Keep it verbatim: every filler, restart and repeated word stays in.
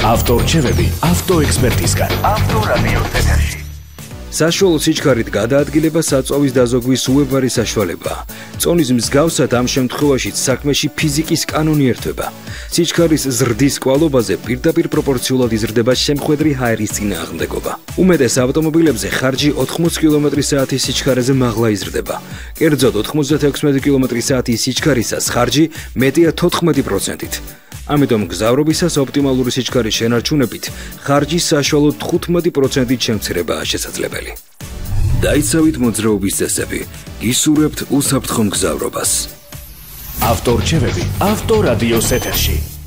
ავტორჩევები ავტოექსპერტისგან. ავტორადიოს ეთერში. საშუალო სიჩქარით გადაადგილება საწვავის დაზოგვის უებარი საშუალებაა. წონის მსგავსად ამ შემთხვევაშიც საქმეში ფიზიკის კანონი ერთვება. სიჩქარის ზრდის კვალობაზე პირდაპირ პროპორციულად იზრდება შემხვედრი ჰაერის წინააღმდეგობა. უმეტეს ავტომობილებზე ხარჯი ოთხმოცი კილომეტრი საათის სიჩქარეზე მაღლა იზრდება. კერძოდ ოთხმოცდაექვსმეტი კილომეტრი საათის სიჩქარისას ხარჯი მეტია თოთხმეტი პროცენტით. ამიტომ გზავრობისას ოპტიმალური სიჩქარის შენარჩუნებით ხარჯის საშუალოდ თხუთმეტი პროცენტით შემცირებაა შესაძლებელი. დაიცავით მოძრაობის წესები, გისურვებთ უსაფრთხო მგზავრობას. ავტორჩევები ავტორადიოს ეთერში.